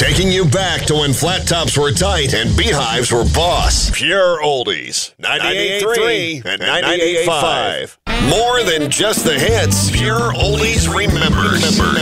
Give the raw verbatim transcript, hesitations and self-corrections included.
Taking you back to when flat tops were tight and beehives were boss. Pure Oldies. ninety-eight point three and ninety-eight point five. More than just the hits. Pure Oldies remembers.